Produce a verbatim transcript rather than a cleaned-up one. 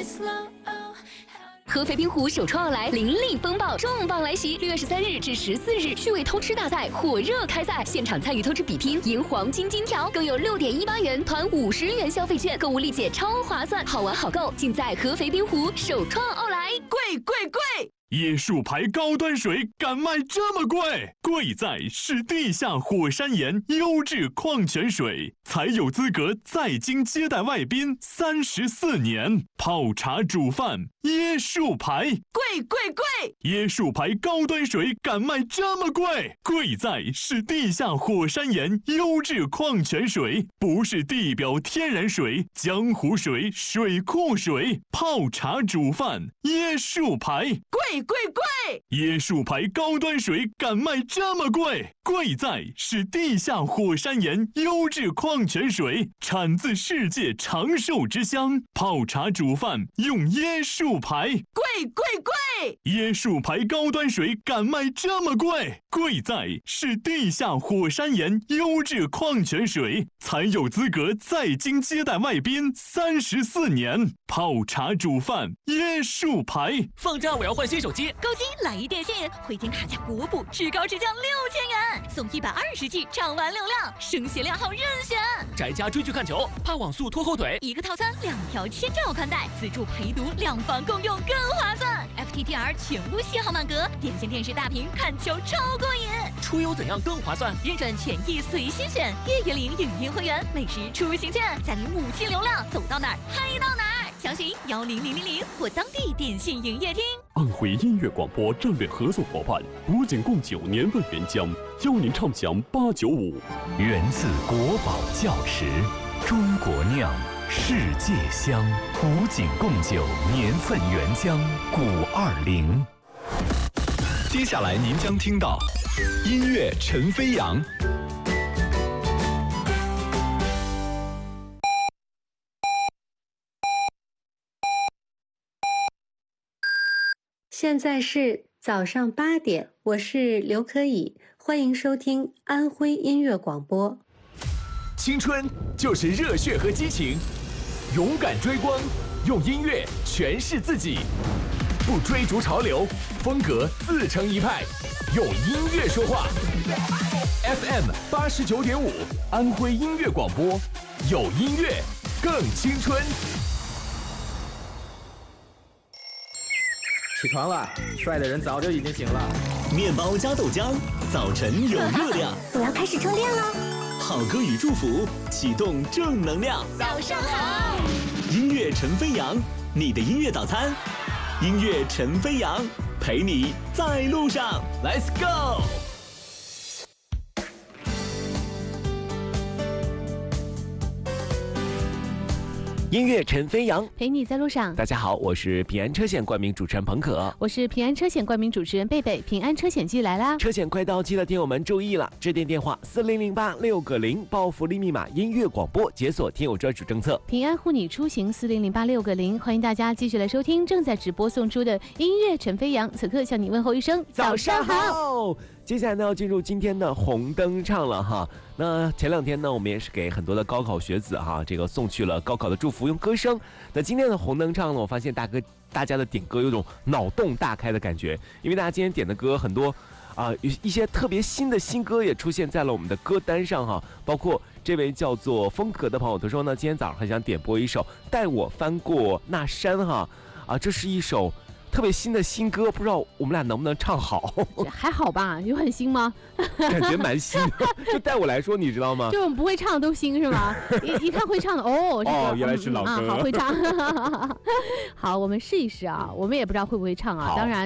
合肥滨湖首创奥莱灵力风暴重磅来袭，六月十三日至十四日，趣味偷吃大赛火热开赛，现场参与偷吃比拼，赢黄金金条，更有六点一八元团五十元消费券，购物立减超划算，好玩好购，尽在合肥滨湖首创奥莱。 贵贵贵！ 椰树牌高端水敢卖这么贵？贵在是地下火山岩优质矿泉水，才有资格在京接待外宾三十四年。泡茶煮饭，椰树牌， 贵贵贵！ 椰树牌高端水敢卖这么贵？贵在是地下火山岩优质矿泉水，不是地表天然水、江湖水、水库水。泡茶煮饭，椰树牌， 贵贵贵！ 椰树牌高端水敢卖这么贵？贵在是地下火山岩优质矿泉水，产自世界长寿之乡。泡茶煮饭用椰树牌， 贵贵贵！ 椰树牌高端水敢卖这么贵？贵在是地下火山岩优质矿泉水，才有资格在京接待外宾三十四年。泡茶煮饭，椰树牌。 放假我要换新手机， 高金来一电信，回电卡价国补，至高至降六千元，送一百二十 G 畅玩流量，升携量号任选。 宅家追剧看球，怕网速拖后腿， 一个套餐两条千兆宽带，自助陪读，两房共用更划算。F T T R 全屋信号满格，电信电视大屏看球超过瘾。 出游怎样更划算？ 运转权益随心选，月月领影音会员，每时出行券，再领五 G 流量，走到哪儿嗨到哪儿。详询幺零零零零或当地电信营业厅。 安徽音乐广播战略合作伙伴古井贡酒年份原浆，邀您畅享八九五。 源自国宝窖池，中国酿，世界香。古井贡酒年份原浆古二零。接下来您将听到音乐陈飞扬。 现在是早上八点，我是刘可以，欢迎收听安徽音乐广播。 青春就是热血和激情，勇敢追光，用音乐诠释自己，不追逐潮流，风格自成一派，用音乐说话。F M 八十九点五，安徽音乐广播，有音乐更青春。 起床了，帅的人早就已经醒了。 面包加豆浆，早晨有热量。 我要开始充电了。 好歌与祝福，启动正能量。 早上好。 音乐陈飞扬，你的音乐早餐。音乐陈飞扬，陪你在路上。Let's go。 音乐陈飞扬， 陪你在路上。 大家好，我是平安车险冠名主持人彭可， 我是平安车险冠名主持人贝贝。平安车险季来啦！ 车险快到期的听友们注意了，致电电话四零零八六个零，报福利密码音乐广播，解锁听友专属政策。 平安护你出行四零零八六个零，欢迎大家继续来收听正在直播送出的音乐陈飞扬。此刻向你问候一声早上好。 接下来呢，要进入今天的红灯唱了哈。那前两天呢，我们也是给很多的高考学子哈，这个送去了高考的祝福，用歌声。那今天的红灯唱呢，我发现大哥大家的点歌有种脑洞大开的感觉，因为大家今天点的歌很多啊、呃，一些特别新的新歌也出现在了我们的歌单上哈。包括这位叫做风可的朋友，他说呢，今天早上很想点播一首《带我翻过那山》哈啊，这是一首特别新的新歌，不知道我们俩能不能唱好？ 还好吧，有很新吗？ 感觉蛮新的，就带我来说，你知道吗？ 就我们不会唱的都新是吗？一一看会唱的，哦， 哦，原来是老歌， 嗯啊、好会唱。好，我们试一试啊，我们也不知道会不会唱啊，当然。